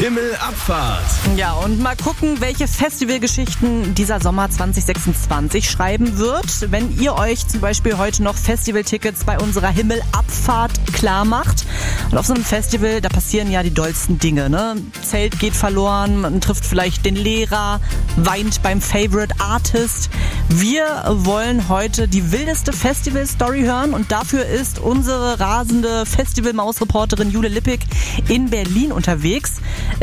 Himmelabfahrt. Ja, und mal gucken, welche Festivalgeschichten dieser Sommer 2026 schreiben wird. Wenn ihr euch zum Beispiel heute noch Festivaltickets bei unserer Himmelabfahrt klar macht. Und auf so einem Festival, da passieren ja die dollsten Dinge, ne? Zelt geht verloren, man trifft vielleicht den Lehrer, weint beim Favorite Artist. Wir wollen heute die wildeste Festival-Story hören und dafür ist unsere rasende Festivalmaus-Reporterin Jule Lippig in Berlin unterwegs.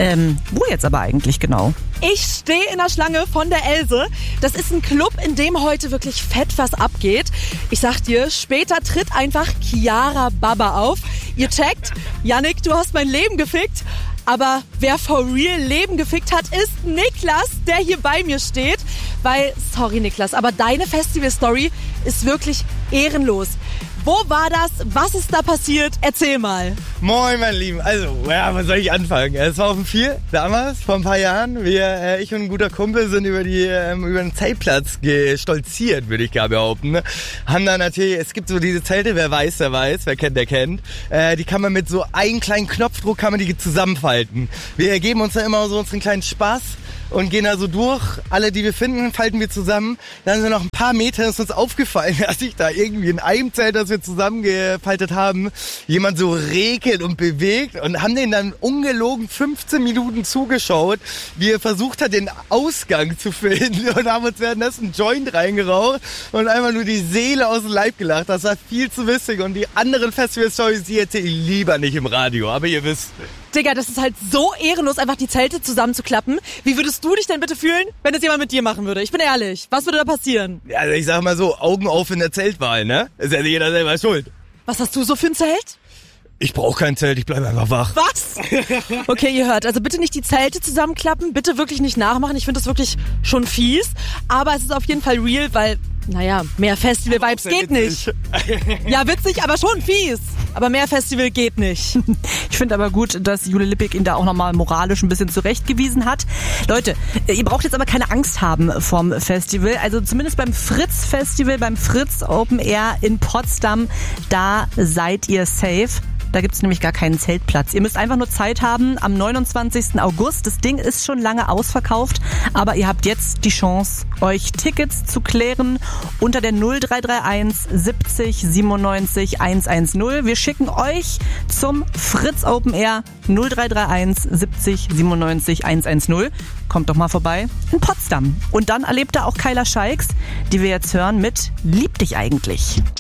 Wo jetzt aber eigentlich genau? Ich stehe in der Schlange von der Else. Das ist ein Club, in dem heute wirklich fett was abgeht. Ich sag dir, später tritt einfach Chiara Baba auf. Ihr checkt, Yannick, du hast mein Leben gefickt. Aber wer for real Leben gefickt hat, ist Niklas, der hier bei mir steht. Weil, sorry Niklas, aber deine Festival-Story ist wirklich ehrenlos. Wo war das? Was ist da passiert? Erzähl mal. Moin, mein Lieben. Also, ja, was soll ich anfangen? Es war auf dem 4, damals, vor ein paar Jahren. Ich und ein guter Kumpel sind über den Zeltplatz gestolziert, würde ich gar behaupten. Ne? Haben da natürlich, es gibt so diese Zelte, wer weiß, wer kennt, der kennt. Die kann man mit so einem kleinen Knopfdruck kann man die zusammenfalten. Wir geben uns da immer so unseren kleinen Spaß und gehen da so durch. Alle, die wir finden, falten wir zusammen. Dann sind noch ein paar Meter, ist uns aufgefallen, dass sich da irgendwie in einem Zelt, das wir zusammengefaltet haben, jemand so regelt und bewegt und haben den dann ungelogen 15 Minuten zugeschaut, wie er versucht hat, den Ausgang zu finden und haben uns währenddessen einen Joint reingeraucht und einfach nur die Seele aus dem Leib gelacht. Das war viel zu witzig und die anderen Festival-Stories, die erzähle ich lieber nicht im Radio, aber ihr wisst. Digga, das ist halt so ehrenlos, einfach die Zelte zusammenzuklappen. Wie würdest du dich denn bitte fühlen, wenn das jemand mit dir machen würde? Ich bin ehrlich, was würde da passieren? Ja, also ich sag mal so, Augen auf in der Zeltwahl, ne? Ist ja jeder selber schuld. Was hast du so für ein Zelt? Ich brauche kein Zelt, ich bleibe einfach wach. Was? Okay, ihr hört, also bitte nicht die Zelte zusammenklappen, bitte wirklich nicht nachmachen. Ich finde das wirklich schon fies, aber es ist auf jeden Fall real, weil, naja, mehr Festival-Vibes geht nicht. Ja, witzig, aber schon fies. Aber mehr Festival geht nicht. Ich finde aber gut, dass Jule Lippig ihn da auch nochmal moralisch ein bisschen zurechtgewiesen hat. Leute, ihr braucht jetzt aber keine Angst haben vom Festival. Also zumindest beim Fritz-Festival, beim Fritz Open Air in Potsdam, da seid ihr safe. Da gibt's nämlich gar keinen Zeltplatz. Ihr müsst einfach nur Zeit haben am 29. August. Das Ding ist schon lange ausverkauft, aber ihr habt jetzt die Chance, euch Tickets zu klären unter der 0331 70 97 110. Wir schicken euch zum Fritz Open Air 0331 70 97 110. Kommt doch mal vorbei in Potsdam. Und dann erlebt da auch Kyla Scheiks, die wir jetzt hören mit Lieb dich eigentlich.